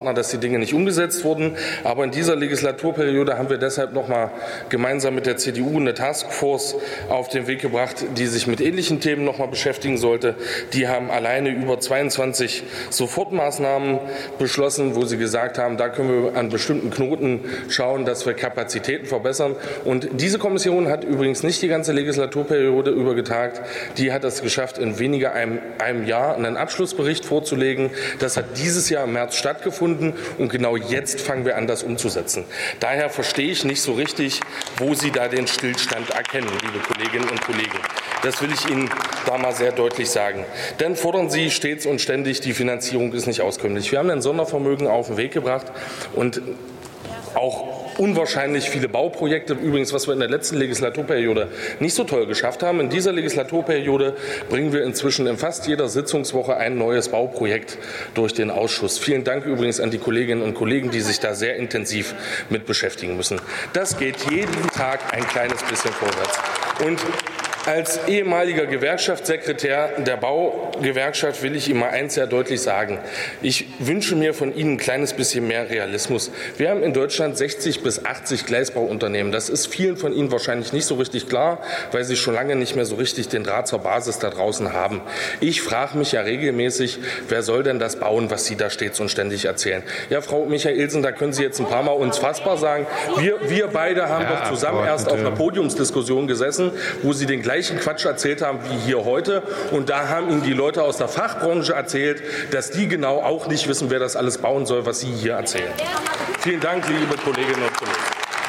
Koalitionspartner, dass die Dinge nicht umgesetzt wurden. Aber in dieser Legislaturperiode haben wir deshalb noch mal gemeinsam mit der CDU eine Taskforce auf den Weg gebracht, die sich mit ähnlichen Themen noch mal beschäftigen sollte. Die haben alleine über 22 Sofortmaßnahmen beschlossen, wo sie gesagt haben, da können wir an bestimmten Knoten schauen, dass wir Kapazitäten verbessern. Und diese Kommission hat übrigens nicht die ganze Legislaturperiode über getagt. Die hat es geschafft, in weniger einem Jahr einen Abschlussbericht vorzulegen. Das hat dieses Jahr im März stattgefunden. Und genau jetzt fangen wir an, das umzusetzen. Daher verstehe ich nicht so richtig, wo Sie da den Stillstand erkennen, liebe Kolleginnen und Kollegen. Das will ich Ihnen da mal sehr deutlich sagen. Denn fordern Sie stets und ständig, die Finanzierung ist nicht auskömmlich. Wir haben ein Sondervermögen auf den Weg gebracht und auch unwahrscheinlich viele Bauprojekte, übrigens, was wir in der letzten Legislaturperiode nicht so toll geschafft haben. In dieser Legislaturperiode bringen wir inzwischen in fast jeder Sitzungswoche ein neues Bauprojekt durch den Ausschuss. Vielen Dank übrigens an die Kolleginnen und Kollegen, die sich da sehr intensiv mit beschäftigen müssen. Das geht jeden Tag ein kleines bisschen vorwärts. Und als ehemaliger Gewerkschaftssekretär der Baugewerkschaft will ich Ihnen mal eins sehr deutlich sagen. Ich wünsche mir von Ihnen ein kleines bisschen mehr Realismus. Wir haben in Deutschland 60 bis 80 Gleisbauunternehmen. Das ist vielen von Ihnen wahrscheinlich nicht so richtig klar, weil Sie schon lange nicht mehr so richtig den Draht zur Basis da draußen haben. Ich frage mich ja regelmäßig, wer soll denn das bauen, was Sie da stets und ständig erzählen? Ja, Frau Michaelsen, da können Sie jetzt ein paar Mal uns fassbar sagen. Wir beide haben doch zusammen erst auf einer Podiumsdiskussion gesessen, wo Sie den gleichen Quatsch erzählt haben wie hier heute. Und da haben Ihnen die Leute aus der Fachbranche erzählt, dass die genau auch nicht wissen, wer das alles bauen soll, was Sie hier erzählen. Vielen Dank, liebe Kolleginnen und Kollegen.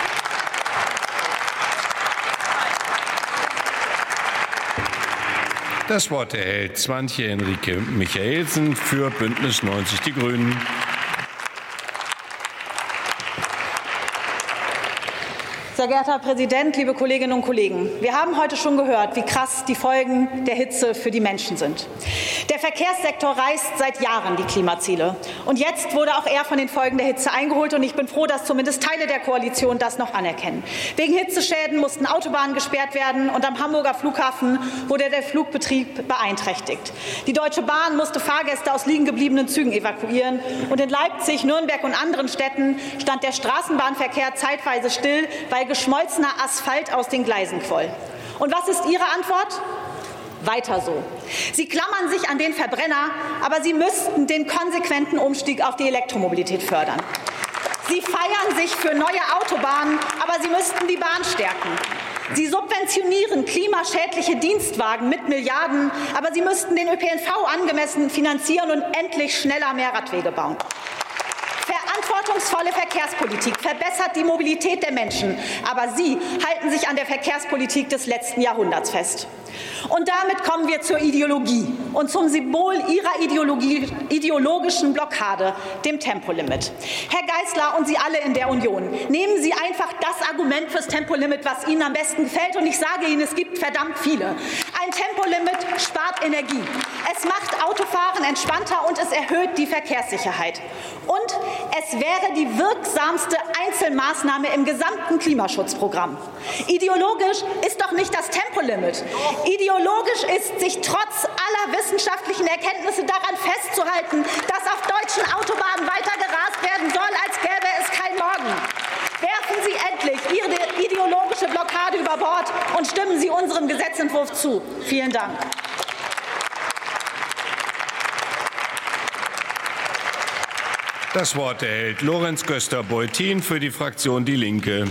Das Wort erhält Swantje Henrike Michaelsen für Bündnis 90 Die Grünen. Sehr geehrter Herr Präsident, liebe Kolleginnen und Kollegen! Wir haben heute schon gehört, wie krass die Folgen der Hitze für die Menschen sind. Der Verkehrssektor reißt seit Jahren die Klimaziele. Und jetzt wurde auch er von den Folgen der Hitze eingeholt. Und ich bin froh, dass zumindest Teile der Koalition das noch anerkennen. Wegen Hitzeschäden mussten Autobahnen gesperrt werden. Und am Hamburger Flughafen wurde der Flugbetrieb beeinträchtigt. Die Deutsche Bahn musste Fahrgäste aus liegen gebliebenen Zügen evakuieren. Und in Leipzig, Nürnberg und anderen Städten stand der Straßenbahnverkehr zeitweise still, weil geschmolzener Asphalt aus den Gleisen quoll. Und was ist Ihre Antwort? Weiter so. Sie klammern sich an den Verbrenner, aber Sie müssten den konsequenten Umstieg auf die Elektromobilität fördern. Sie feiern sich für neue Autobahnen, aber Sie müssten die Bahn stärken. Sie subventionieren klimaschädliche Dienstwagen mit Milliarden, aber Sie müssten den ÖPNV angemessen finanzieren und endlich schneller mehr Radwege bauen. Verantwortungsvolle Verkehrspolitik verbessert die Mobilität der Menschen. Aber Sie halten sich an der Verkehrspolitik des letzten Jahrhunderts fest. Und damit kommen wir zur Ideologie und zum Symbol Ihrer ideologischen Blockade, dem Tempolimit. Herr Geisler und Sie alle in der Union, nehmen Sie einfach das Argument fürs Tempolimit, was Ihnen am besten gefällt. Und ich sage Ihnen, es gibt verdammt viele. Ein Tempolimit spart Energie. Es macht Autofahren entspannter und es erhöht die Verkehrssicherheit. Und es wäre die wirksamste Einzelmaßnahme im gesamten Klimaschutzprogramm. Ideologisch ist doch nicht das Tempolimit. Ideologisch ist, sich trotz aller wissenschaftlichen Erkenntnisse daran festzuhalten, dass auf deutschen Autobahnen weiter gerast werden soll, als gäbe es kein Morgen. Werfen Sie endlich Ihre ideologische Blockade über Bord und stimmen Sie unserem Gesetzentwurf zu. Vielen Dank. Das Wort erhält Lorenz Göster-Beutin für die Fraktion Die Linke.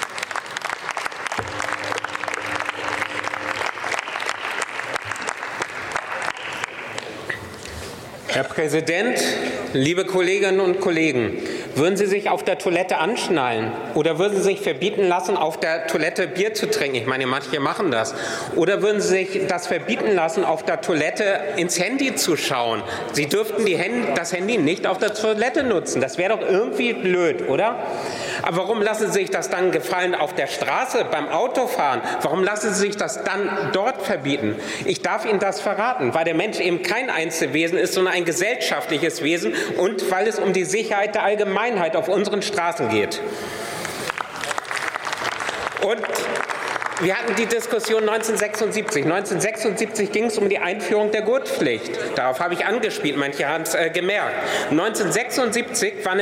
Herr Präsident, liebe Kolleginnen und Kollegen! Würden Sie sich auf der Toilette anschnallen? Oder würden Sie sich verbieten lassen, auf der Toilette Bier zu trinken? Ich meine, manche machen das. Oder würden Sie sich das verbieten lassen, auf der Toilette ins Handy zu schauen? Sie dürften das Handy nicht auf der Toilette nutzen. Das wäre doch irgendwie blöd, oder? Aber warum lassen Sie sich das dann gefallen auf der Straße, beim Autofahren? Warum lassen Sie sich das dann dort verbieten? Ich darf Ihnen das verraten, weil der Mensch eben kein Einzelwesen ist, sondern ein gesellschaftliches Wesen und weil es um die Sicherheit der Allgemeinheit auf unseren Straßen geht. Und wir hatten die Diskussion 1976. 1976 ging es um die Einführung der Gurtpflicht. Darauf habe ich angespielt, manche haben es gemerkt. 1976 war